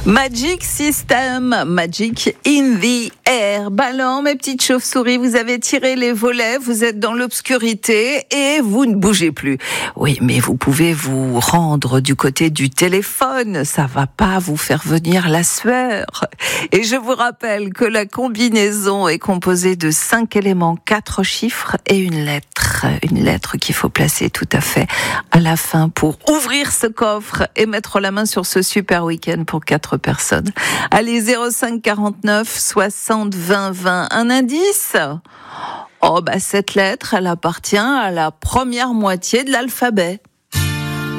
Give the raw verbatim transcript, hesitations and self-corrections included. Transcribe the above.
Magic System, Magic in the Air. Ballon, mes petites chauves-souris, vous avez tiré les volets, vous êtes dans l'obscurité et vous ne bougez plus. Oui, mais vous pouvez vous rendre du côté du téléphone, ça va pas vous faire venir la sueur. Et je vous rappelle que la combinaison est composée de cinq éléments, quatre chiffres et une lettre. Une lettre qu'il faut placer tout à fait à la fin pour ouvrir ce coffre et mettre la main sur ce super week-end pour quatre personnes. Allez, zéro cinq quarante-neuf soixante vingt vingt. Un indice ? Oh, bah, cette lettre, elle appartient à la première moitié de l'alphabet.